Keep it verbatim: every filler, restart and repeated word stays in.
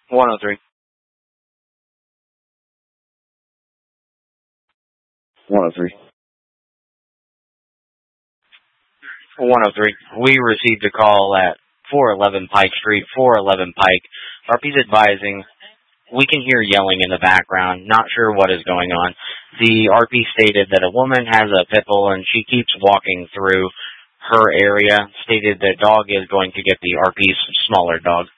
one oh three. one oh three. one oh three. We received a call at four eleven Pike Street, four eleven Pike. R P's advising, we can hear yelling in the background, not sure what is going on. The R P stated that a woman has a pit bull and she keeps walking through her area, stated the dog is going to get the R P's smaller dog.